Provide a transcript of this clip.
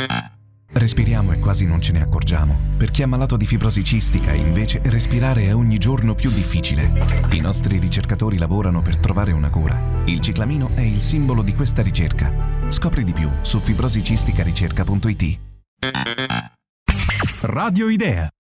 Respiriamo e quasi non ce ne accorgiamo. Per chi è malato di fibrosi cistica, invece, respirare è ogni giorno più difficile. I nostri ricercatori lavorano per trovare una cura. Il ciclamino è il simbolo di questa ricerca. Scopri di più su fibrosicisticaricerca.it. Radio Idea.